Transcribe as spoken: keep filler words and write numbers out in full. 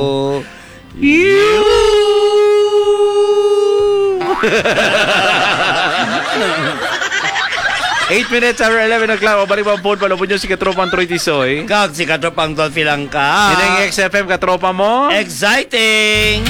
You. eight minutes after eleven o'clock. O balik ang phone. Palupon nyo si Katropang Troy Tisoy. Kag si Katropang Dolphy lang ka. Yan ang X F M, Katropa mo. Exciting!